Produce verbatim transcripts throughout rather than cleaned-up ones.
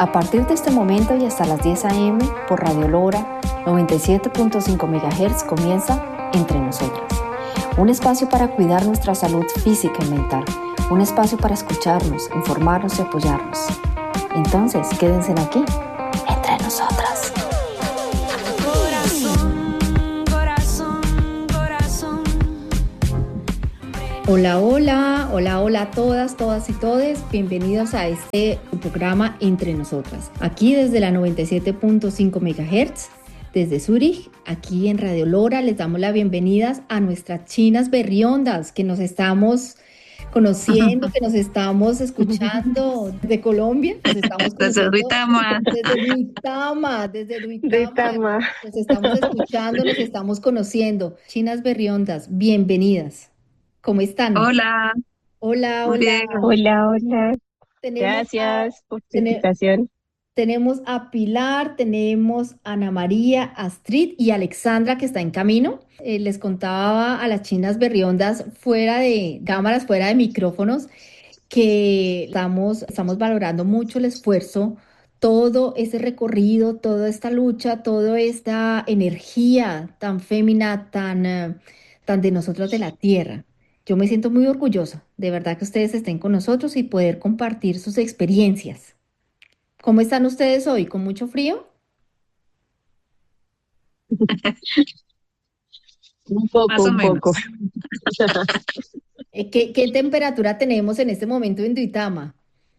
A partir de este momento y hasta las diez a eme por Radio Lora noventa y siete punto cinco megahertz comienza Entre Nosotras. Un espacio para cuidar nuestra salud física y mental. Un espacio para escucharnos, informarnos y apoyarnos. Entonces, quédense aquí, Entre Nosotras. Hola, hola, hola, hola a todas, todas y todes. Bienvenidos a este programa Entre Nosotras. Aquí desde la noventa y siete punto cinco megahertz, desde Zúrich, aquí en Radio Lora, les damos las bienvenidas a nuestras chinas berriondas que nos estamos conociendo, que nos estamos escuchando de Colombia. Nos estamos desde Duitama. Desde Duitama, desde Duitama. Duitama. Nos estamos escuchando, nos estamos conociendo. Chinas berriondas, bienvenidas. ¿Cómo están? Hola. Hola, hola. Bien. Hola, hola. Tenemos Gracias a, por tu ten, invitación. Tenemos a Pilar, tenemos a Ana María, Astrid y Alexandra que está en camino. Eh, les contaba a las chinas berriondas fuera de cámaras, fuera de micrófonos, que estamos, estamos valorando mucho el esfuerzo, todo ese recorrido, toda esta lucha, toda esta energía tan fémina, tan, uh, tan de nosotros de la tierra. Yo me siento muy orgullosa, de verdad que ustedes estén con nosotros y poder compartir sus experiencias. ¿Cómo están ustedes hoy? ¿Con mucho frío? Un poco, Más o un menos. poco. ¿Qué, qué temperatura tenemos en este momento en Duitama?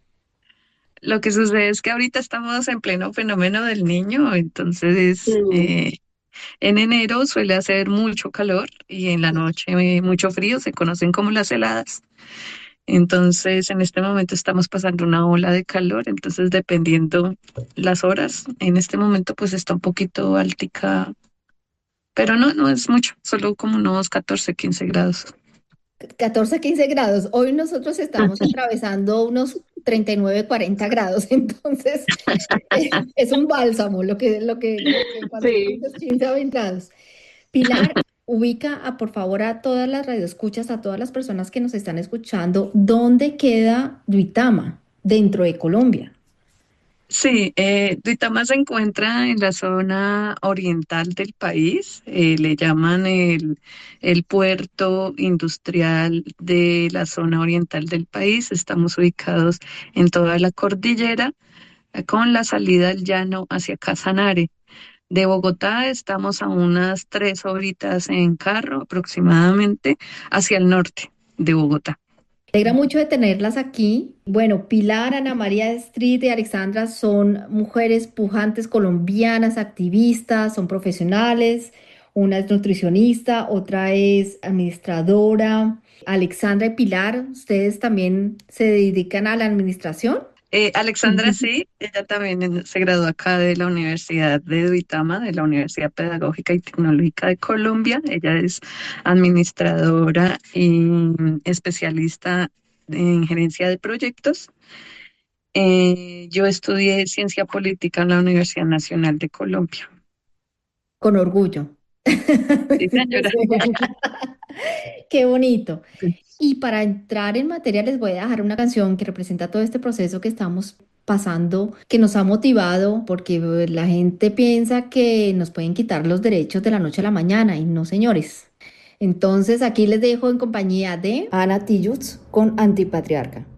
Lo que sucede es que ahorita estamos en pleno fenómeno del niño, entonces Mm. eh, en enero suele hacer mucho calor y en la noche eh, mucho frío, se conocen como las heladas. Entonces en este momento estamos pasando una ola de calor, entonces dependiendo las horas, en este momento pues está un poquito altica, pero no, no es mucho, solo como unos catorce, quince grados. catorce, quince grados. Hoy nosotros estamos atravesando unos treinta y nueve, cuarenta grados, entonces es un bálsamo lo que, lo que, lo que cuando Sí. estamos quince a veinte grados. Pilar, ubica a, por favor a todas las radioescuchas, a todas las personas que nos están escuchando, ¿dónde queda Duitama dentro de Colombia? Sí, eh, Duitama se encuentra en la zona oriental del país, eh, le llaman el, el puerto industrial de la zona oriental del país. Estamos ubicados en toda la cordillera, eh, con la salida al llano hacia Casanare. De Bogotá estamos a unas tres horitas en carro aproximadamente hacia el norte de Bogotá. Me alegra mucho de tenerlas aquí. Bueno, Pilar, Ana María Street y Alexandra son mujeres pujantes colombianas, activistas, son profesionales. Una es nutricionista, otra es administradora. Alexandra y Pilar, ¿ustedes también se dedican a la administración? Eh, Alexandra sí, ella también en- se graduó acá de la Universidad de Duitama, de la Universidad Pedagógica y Tecnológica de Colombia. Ella es administradora y especialista en gerencia de proyectos. Eh, yo estudié ciencia política en la Universidad Nacional de Colombia. Con orgullo. Sí, señora. Qué bonito. Y para entrar en materia les voy a dejar una canción que representa todo este proceso que estamos pasando, que nos ha motivado, porque eh, la gente piensa que nos pueden quitar los derechos de la noche a la mañana y no, señores. Entonces aquí les dejo en compañía de Ana Tijoux con Antipatriarca.